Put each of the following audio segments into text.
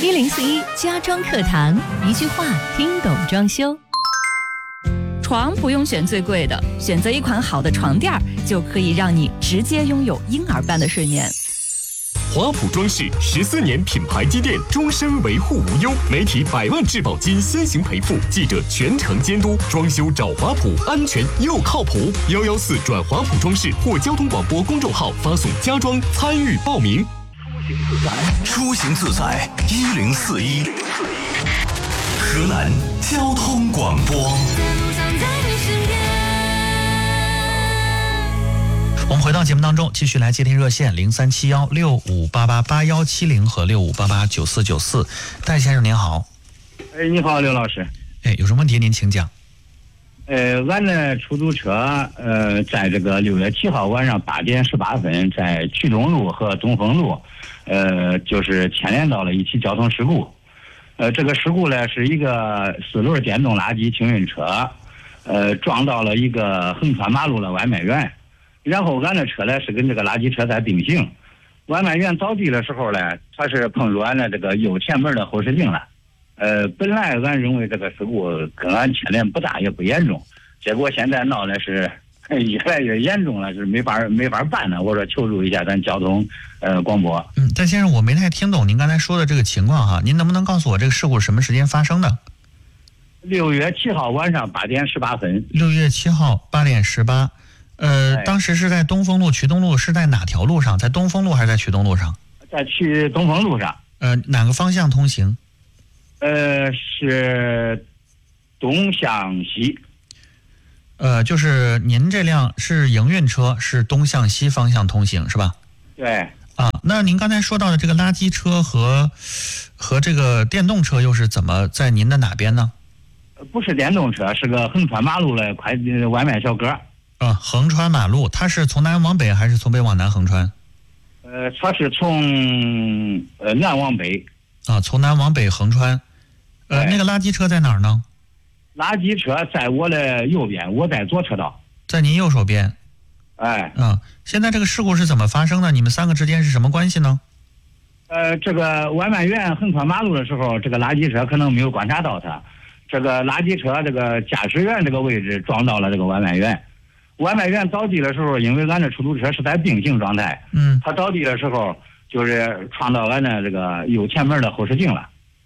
1041家装课堂，一句话听懂装修。床不用选最贵的，选择一款好的床垫就可以让你直接拥有婴儿般的睡眠。 华普装饰14年品牌积淀，终身维护无忧，媒体100万质保金先行赔付，记者全程监督，装修找华普，安全又靠谱。114转华普装饰或交通广播公众号发送家装参与报名。 出行自在1041，河南交通广播。 我们回到节目当中，继续来接听热线037165888170和65889494。戴先生您好。 你好，刘老师。 有什么问题您请讲。 俺的出租车在这个6月7号晚上8点18分，在曲中路和东风路，就是牵连到了一起交通事故。这个事故呢是一个4轮电动垃圾清运车，撞到了一个横穿马路的外卖员。然后俺的车呢是跟这个垃圾车在并行，外卖员倒地的时候呢，他是碰入俺的这个右前门的后视镜了。本来俺认为这个事故跟俺牵连不大也不严重，结果现在闹的是越来越严重了，是没法办了。我说求助一下咱交通广播。 戴先生，我没太听懂您刚才说的这个情况哈，您能不能告诉我这个事故什么时间发生的 ？6月7号晚上8点18分。 6月7号8点18。当时是在东风路、曲东路，是在哪条路上？在东风路还是在曲东路上？ 在去东风路上。 哪个方向通行？ 是东向西。 就是您这辆是营运车，是东向西方向通行是吧？ 对。 那您刚才说到的这个垃圾车和这个电动车又是怎么在您的哪边呢？ 不是电动车，是个横穿马路的外卖小哥。 横穿马路，它是从南往北还是从北往南横穿？ 它是从南往北。 从南往北横穿。那个垃圾车在哪儿呢？ 垃圾车在我的右边，我在左车道。 在您右手边。现在这个事故是怎么发生的？你们3个之间是什么关系呢？ 这个外卖员横穿马路的时候，这个垃圾车可能没有观察到他。这个垃圾车这个驾驶员这个位置撞到了这个外卖员。外卖员倒地的时候，因为俺的出租车是在并行状态，他倒地的时候就是撞到俺的这个右前门的后视镜了。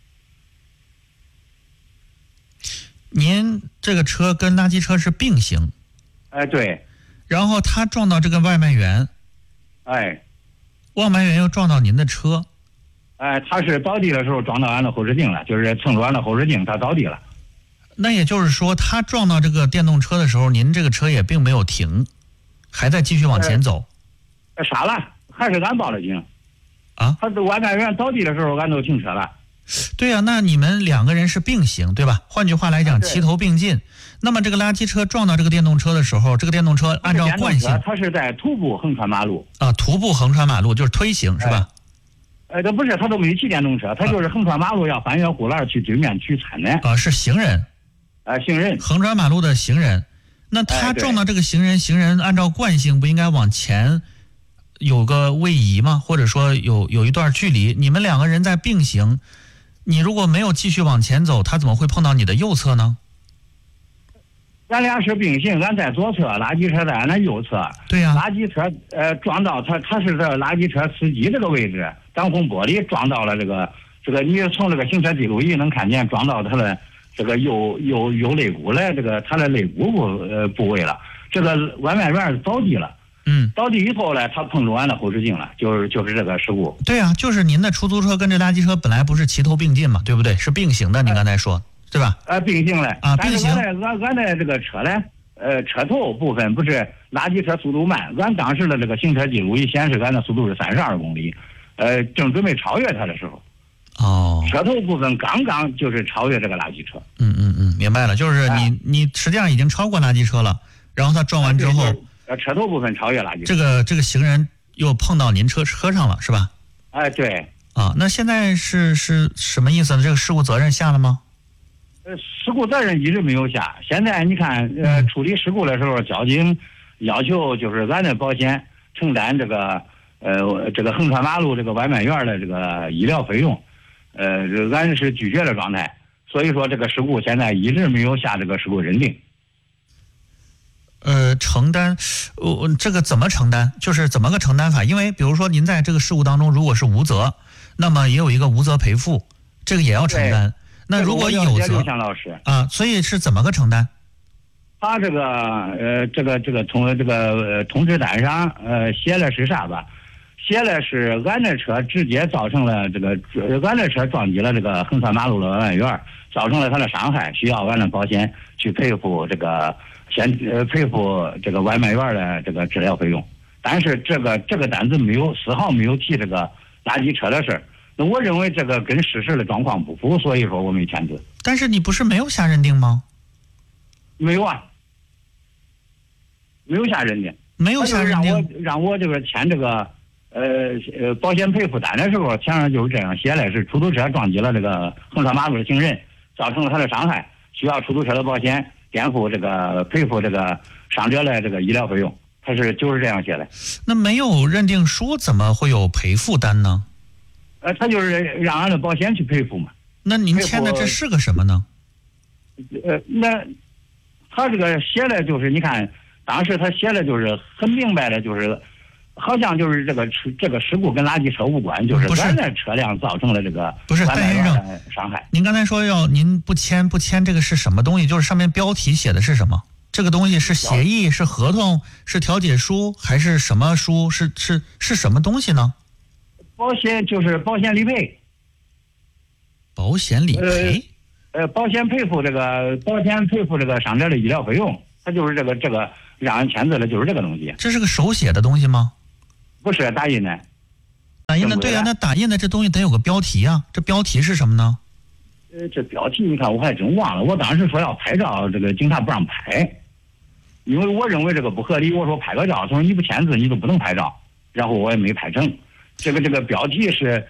您这个车跟垃圾车是并行？ 对。 然后他撞到这个外卖员，外卖员又撞到您的车， 他是倒地的时候撞到俺的后视镜了，就是蹭着俺的后视镜，他倒地了。 那也就是说，他撞到这个电动车的时候，您这个车也并没有停，还在继续往前走。 傻了，还是俺报的警。他这外卖员倒地的时候，俺都停车了。 对啊，那你们2个人是并行，对吧？换句话来讲，齐头并进。那么这个垃圾车撞到这个电动车的时候，这个电动车按照惯性， 它是在徒步横穿马路。 徒步横穿马路就是推行，是吧？ 这不是，他都没骑电动车，他就是横穿马路要翻越护栏去对面取餐的。 是行人。 行人， 横穿马路的行人。那他撞到这个行人按照惯性不应该往前有个位移吗？或者说有一段距离，你们2个人在并行，你如果没有继续往前走，他怎么会碰到你的右侧呢？ 咱俩是并行，俺在左侧，垃圾车在俺的右侧。 对呀。 垃圾车撞到他是这垃圾车司机这个位置，挡风玻璃撞到了这个，你从这个行车记录仪能看见撞到他的这个右肋骨了，这个他的肋骨部位了。这个外卖员倒地了。倒地以后呢，他碰着俺的后视镜了，就是这个事故。 对啊，就是您的出租车跟这垃圾车本来不是齐头并进嘛，对不对？是并行的，你刚才说。对吧？ 并行了。 并行。 俺的这个车呢，车头部分不是垃圾车速度慢，俺当时的这个行车记录仪显示俺的速度是32公里，正准备超越它的时候。车头部分刚刚就是超越这个垃圾车。 明白了，就是你实际上已经超过垃圾车了，然后他撞完之后， 车头部分超越垃圾车。 这个行人又碰到您车上了，是吧？ 对。 那现在是什么意思呢？这个事故责任下了吗？ 事故责任一直没有下。现在你看，处理事故的时候，交警要求就是俺的保险承担这个横穿马路这个外卖员的这个医疗费用。 俺是拒绝的状态，所以说这个事故现在一直没有下这个事故认定。 承担，这个怎么承担？就是怎么个承担法？因为比如说您在这个事故当中如果是无责，那么也有一个无责赔付，这个也要承担。那如果有责啊，所以是怎么个承担？ 他这个通知单上写的是啥吧？写的是俺的车直接造成了俺的车撞击了这个横穿马路的外院，造成了他的伤害，需要俺的保险去赔付这个外卖员的这个治疗费用。但是这个单子丝毫没有提这个垃圾车的事儿。那我认为这个跟事实的状况不符，所以说我没签字。 但是你不是没有下认定吗？ 没有啊，没有下认定。 没有下认定。 让我这个签这个保险赔付单的时候，墙上就是这样写的，是出租车撞击了这个横穿马路的行人，造成了他的伤害，需要出租车的保险赔付这个伤者的这个医疗费用。他就是这样写的。 那没有认定书怎么会有赔付单呢？ 他就是让俺的保险去赔付嘛。 那您签的这是个什么呢？ 那他这个写的就是，你看当时他写的就是很明白的，就是好像就是这个事故跟垃圾车无关，就是咱的车辆造成了这个戴先生伤害。 您刚才说您不签这个是什么东西？就是上面标题写的是什么？这个东西是协议、是合同、是调解书还是什么书？是什么东西呢？ 保险就是保险理赔。 保险理赔？ 保险赔付这个伤者的医疗费用，它就是这个让人签字的就是这个东西。 这是个手写的东西吗？ 不是打印的。 打印的对啊，那打印的这东西得有个标题啊，这标题是什么呢？ 这标题你看我还真忘了，我当时说要拍照，这个警察不让拍，因为我认为这个不合理，我说拍个照，他说你不签字你都不能拍照，然后我也没拍成。这个标题是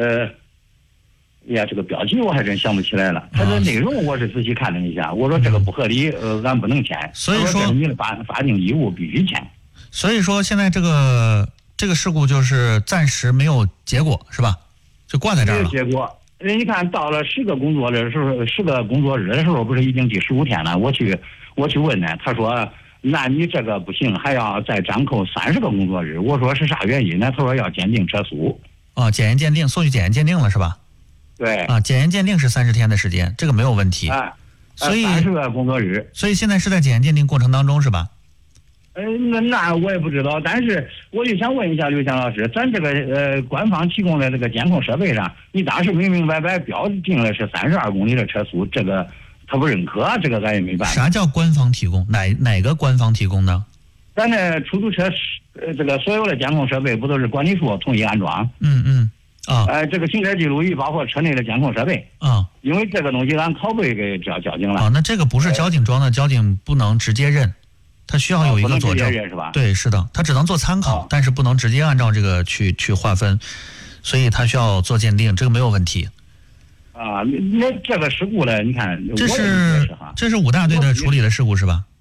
这个标题我还真想不起来了。它的内容我是仔细看了一下，我说这个不合理，俺不能签。 所以说这是你的法定义务，必须签。 所以说现在这个事故就是暂时没有结果，是吧？就挂在这儿了。 没有结果。你看到了10个工作日的时候，不是已经第15天了？我去问呢，他说那你这个不行，还要再暂扣30个工作日。我说是啥原因呢？他说要鉴定车速。 检验鉴定，送去检验鉴定了是吧？ 对。 检验鉴定是30天的时间，这个没有问题。 所以30个工作日。 所以现在是在检验鉴定过程当中是吧？ 那我也不知道，但是我就想问一下刘强老师，咱这个官方提供的这个监控设备上，你当时明明白白标定了是32公里的车速，这个他不认可，这个咱也没办法。 啥叫官方提供？哪个官方提供呢？ 咱的出租车这个所有的监控设备不都是管理处统一安装？这个行车记录仪包括车内的监控设备因为这个东西俺拷贝给交警了。 那这个不是交警装的，交警不能直接认。他需要有一个佐证， 是吧？ 对，是的，他只能做参考，但是不能直接按照这个去划分，所以他需要做鉴定，这个没有问题。 那这个事故呢？你看， 这是5大队的处理的事故是吧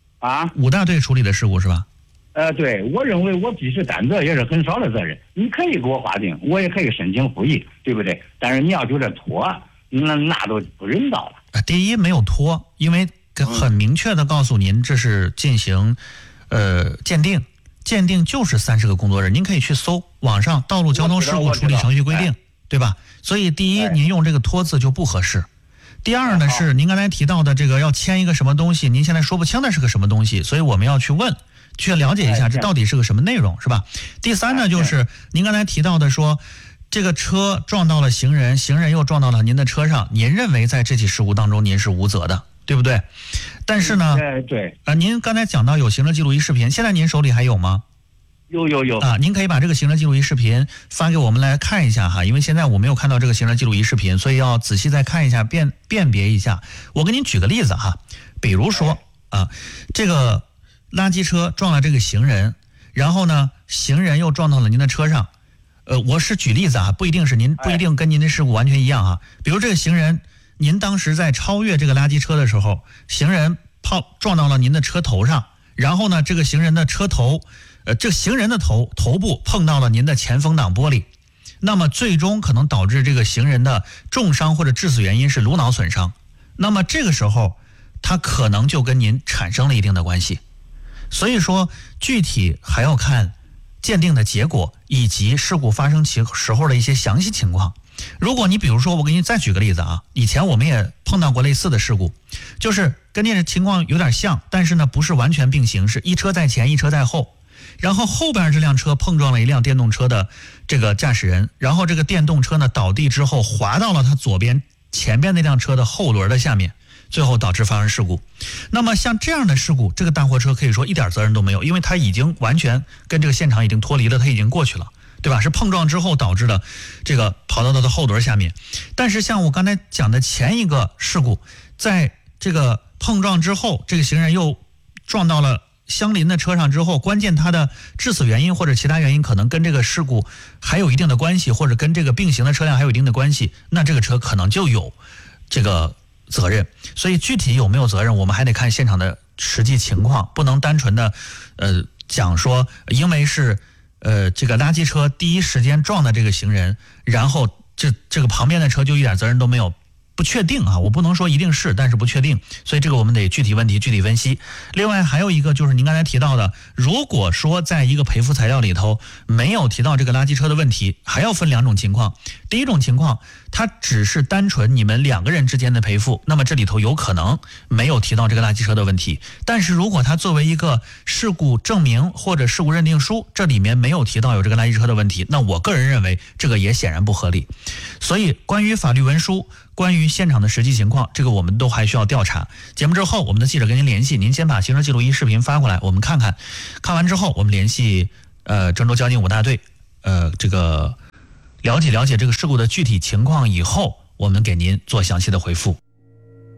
？5大队处理的事故是吧？ 对，我认为我即使担责也是很少的责任，你可以给我划定，我也可以申请复议，对不对？但是你要就这拖，那都不人道了。 第一没有拖，因为很明确的告诉您，这是进行鉴定就是30个工作日，您可以去搜网上道路交通事故处理程序规定，对吧？所以第一，您用这个拖字就不合适。第二呢，是您刚才提到的这个要签一个什么东西，您现在说不清的是个什么东西，所以我们要去问，去了解一下这到底是个什么内容，是吧？第三呢，就是您刚才提到的说，这个车撞到了行人，行人又撞到了您的车上，您认为在这起事故当中您是无责的，对不对？但是呢， 对您刚才讲到有行车记录仪视频，现在您手里还有吗？ 有您可以把这个行车记录仪视频发给我们来看一下哈，因为现在我没有看到这个行车记录仪视频，所以要仔细再看一下，辨别一下。我给您举个例子哈，比如说这个垃圾车撞了这个行人，然后呢，行人又撞到了您的车上。我是举例子啊，不一定跟您的事故完全一样啊。比如这个行人，您当时在超越这个垃圾车的时候，行人撞到了您的车头上，然后呢，这个行人的车头，这个行人的头部碰到了您的前风挡玻璃， 那么最终可能导致这个行人的重伤或者致死原因是颅脑损伤，那么这个时候它可能就跟您产生了一定的关系。所以说具体还要看鉴定的结果以及事故发生时候的一些详细情况。如果你比如说，我给你再举个例子啊，以前我们也碰到过类似的事故，就是跟这个情况有点像，但是呢不是完全并行，是一车在前一车在后，然后后边这辆车碰撞了一辆电动车的这个驾驶人，然后这个电动车呢倒地之后滑到了他左边前边那辆车的后轮的下面，最后导致发生事故。那么像这样的事故，这个大货车可以说一点责任都没有，因为它已经完全跟这个现场已经脱离了，它已经过去了，对吧？是碰撞之后导致的这个跑到它的后轮下面。但是像我刚才讲的前一个事故，在这个碰撞之后，这个行人又撞到了相邻的车上之后，关键它的致死原因或者其他原因可能跟这个事故还有一定的关系，或者跟这个并行的车辆还有一定的关系，那这个车可能就有这个责任。所以具体有没有责任，我们还得看现场的实际情况，不能单纯的讲说因为是这个垃圾车第一时间撞的这个行人，然后这个旁边的车就一点责任都没有。不确定啊，我不能说一定是，但是不确定，所以这个我们得具体问题具体分析。另外还有一个就是您刚才提到的，如果说在一个赔付材料里头没有提到这个垃圾车的问题，还要分两种情况。第一种情况，它只是单纯你们两个人之间的赔付，那么这里头有可能没有提到这个垃圾车的问题。但是如果它作为一个事故证明或者事故认定书，这里面没有提到有这个垃圾车的问题，那我个人认为这个也显然不合理。所以关于法律文书，关于现场的实际情况，这个我们都还需要调查。节目之后我们的记者跟您联系，您先把行车记录仪视频发过来，我们看看，看完之后我们联系郑州交警5大队这个了解这个事故的具体情况以后，我们给您做详细的回复。